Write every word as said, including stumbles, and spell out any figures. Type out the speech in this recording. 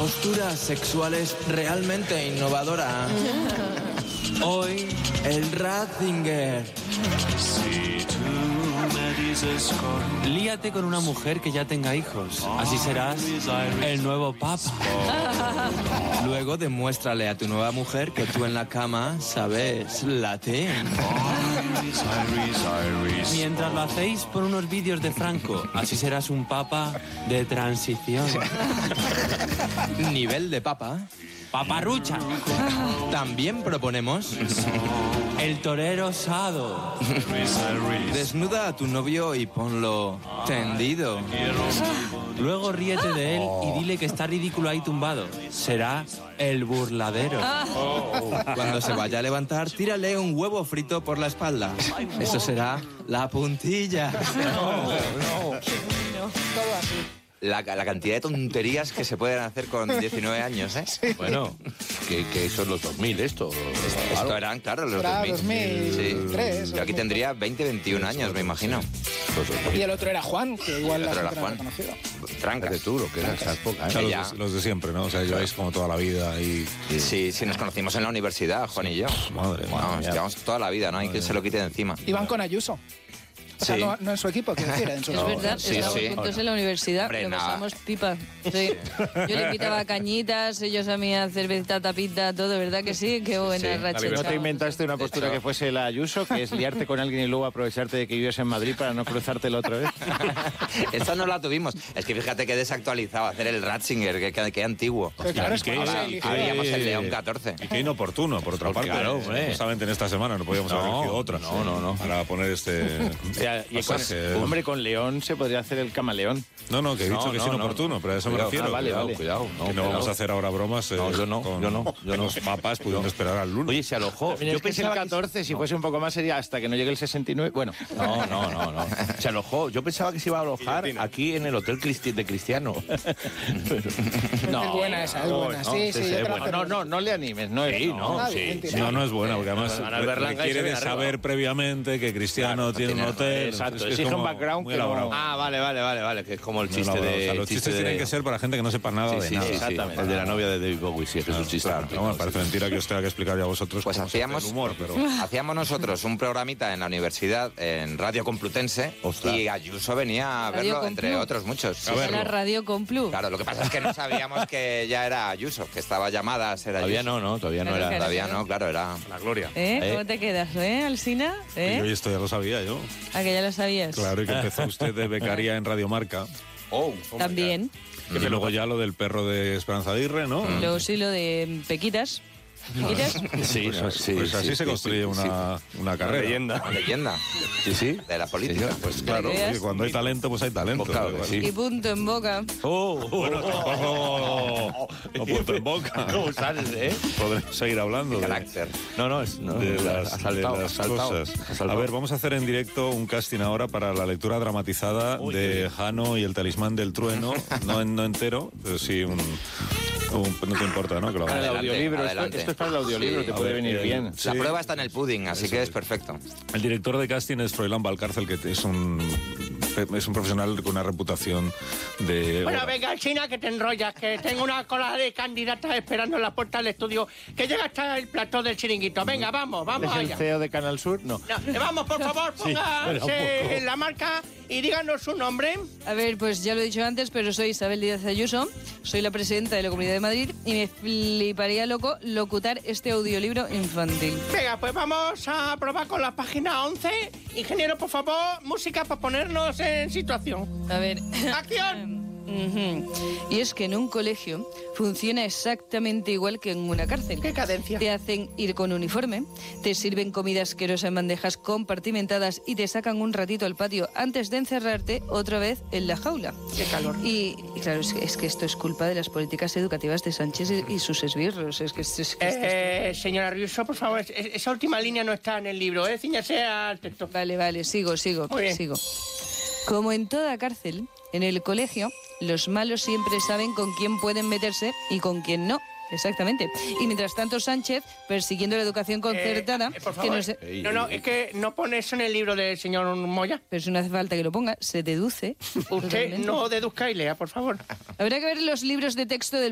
Posturas sexuales realmente innovadoras. Hoy, el Ratzinger. Si tú me dices con... Líate con una mujer que ya tenga hijos. Así serás el nuevo papa. Luego demuéstrale a tu nueva mujer que tú en la cama sabes latín. Iris, Iris, Iris. Mientras lo hacéis por unos vídeos de Franco. Así serás un papa de transición. Nivel de papa. Paparrucha. También proponemos... El torero osado. Iris, Iris. Desnuda a tu novio y ponlo tendido. Luego ríete de él y dile que está ridículo ahí tumbado. Será el burladero. Cuando se vaya a levantar, tírale un huevo frito por la espalda. Eso será la puntilla. Todo así. La, la cantidad de tonterías que se pueden hacer con diecinueve años, ¿eh? Sí. Bueno, que, que son los dos mil esto. Esto Claro. eran, claro, los Era dos mil. dos mil tres, Sí. Yo aquí dos mil tendría veinte, veintiún años, me imagino. Pues, pues, Y el otro era Juan, que igual El la otro era gente no Juan. lo ha conocido. Trancas. fíjate tú lo que era esa época, O ¿eh? sea, Ya. los, los de siempre, ¿no? O sea, lleváis como toda la vida y... Sí, sí, nos conocimos en la universidad, Juan y yo. Madre mía. Vamos, llevamos toda la vida, ¿no? Hay quien se lo quite de encima. Iban con Ayuso. O sea, Sí. no, no en su equipo, quiero decir, en su Es verdad, sí, estábamos sí. juntos en la universidad, Hombre, lo nada. pasamos pipa. Sí. Yo le invitaba a cañitas, ellos a mí a cerveza, tapita, todo, ¿verdad que sí? Qué buena Sí. racha. ¿No te echábamos. inventaste una postura hecho- que fuese la Ayuso, que es liarte con alguien y luego aprovecharte de que vives en Madrid para no cruzártelo otra vez? Esta no la tuvimos. Es que fíjate que desactualizado hacer el Ratzinger, que, que, que antiguo. Pero claro, es ¿Y qué- como se y eligió. qué- Habíamos el León catorce. Y qué inoportuno, por otra parte. claro, hombre. Justamente en esta semana no podíamos haber No, elegido otra. no, no, no. Para poner este... O sea, y con- pasaje. hombre, con León se podría hacer el camaleón. No, no, que he dicho No, que es no, no. inoportuno, pero a eso Cuidado, me refiero. ah, vale, Cuidado, vale. Cuidado, no, que no cuidado. vamos a hacer ahora bromas eh, No, yo no, con yo no, yo no. los papas pudiendo esperar al lunes. Oye, se alojó. También Yo es que es el pensaba que- catorce, si fuese un poco más sería hasta que no llegue el sesenta y nueve. Bueno, No, no, no, no. Se alojó. Yo pensaba que se iba a alojar aquí en el Hotel Cristi- de Cristiano. Es buena esa, es buena. no, Sí, sí, sí, sí, yo es te la buena. no, no, no le animes, no es. Sí, no, Ah, sí, bien, sí. tirado. No, no es buena, porque además Van al Berlanga y se requiere de viene arriba. saber previamente que Cristiano Claro, tiene un tiene- hotel. exacto, es que es exige un como background muy que no- elaborado. Ah, vale, vale, vale, vale. Que es como el Muy chiste elaborado. de. O sea, los chiste chistes de- tienen que ser para gente que no sepa nada Sí, de sí, nada. sí, sí. Exactamente. El de la novia de David Bowie, sí, que es un chiste. Claro, no, me parece mentira que os tenga que explicar ya a vosotros Pues cómo se hace hacíamos, el humor, pero... hacíamos nosotros un programita en la universidad, en Radio Complutense, Ostras. y Ayuso venía a Radio verlo, entre Complu. otros muchos. A A verlo. la radio Complu. Claro, lo que pasa es que no sabíamos que ya era Ayuso, que estaba llamada a ser Ayuso. Todavía no, no, todavía no Claro, era. claro. Todavía no, claro, era... La gloria. ¿Eh? Eh. ¿Cómo te quedas, eh, Alsina? Y ¿Eh? yo esto ya lo sabía yo. ¿A que ya lo sabías? Claro, y que empezó usted de becaria en Radio Marca. Oh, También. Y luego ya lo del perro de Esperanza Aguirre, ¿no? Luego sí lo de Pequitas. ¿Pequitas? Sí, Pues, no, así- sí, pues así sí, se sí, construye sí, una, una carrera. leyenda. una leyenda Sí, sí. de la política. Sí, Pues claro, que veas. oye, cuando hay talento, pues hay talento. Pues claro que Igual. sí. Y punto en boca. Oh, Bueno, tampoco no punto en boca. ¿Cómo sales, eh? Podremos seguir hablando de, Carácter. No, no, es. No, de ha las, saltado, de ha las saltado, cosas. ha saltado. A ver, vamos a hacer en directo un casting ahora para la lectura dramatizada Uy, de uy. Jano y el talismán del trueno. No, en- no entero, pero sí un, un- No te importa, ¿no? Que lo Para el hagamos. Adelante, audiolibro, esto, adelante. esto es para el audiolibro, Sí. te A puede ver, venir eh, bien. sí. La prueba está en el pudding, así que es perfecto. El director de casting es Froilán Valcárcel, que es un, es un profesional con una reputación de... Bueno, venga, China, que te enrollas, que tengo una cola de candidatas esperando en la puerta del estudio, que llega hasta el plató del chiringuito. Venga, vamos, vamos ¿Es el allá. C E O de Canal Sur? No. No, eh, vamos, por favor, póngase en la marca y díganos su nombre. A ver, pues ya lo he dicho antes, pero soy Isabel Díaz Ayuso, soy la presidenta de la Comunidad de Madrid y me fliparía loco locutar este audiolibro infantil. Venga, pues vamos a probar con la página once. Ingeniero, por favor, música para ponernos en situación. A ver. ¡Acción! Ujú. Y es que en un colegio funciona exactamente igual que en una cárcel. ¡Qué cadencia! Te hacen ir con uniforme, te sirven comida asquerosa en bandejas compartimentadas y te sacan un ratito al patio antes de encerrarte otra vez en la jaula. ¡Qué calor! Y, y claro, es que, es que esto es culpa de las políticas educativas de Sánchez y, y sus esbirros. Es que, es, es que esto es- Eh, señora Riuso, por favor, es- es- esa última línea no está en el libro, ¿eh? Cíñase al texto. Vale, vale, sigo, sigo, Muy bien. sigo. Como en toda cárcel, en el colegio, los malos siempre saben con quién pueden meterse y con quién no. Exactamente. Y mientras tanto, Sánchez, persiguiendo la educación concertada, Eh, eh, por que favor. no sé... No, no, es que no pone eso en el libro del señor Moya. Pero si no hace falta que lo ponga, se deduce. Usted totalmente. no deduzca y lea, por favor. Habrá que ver los libros de texto del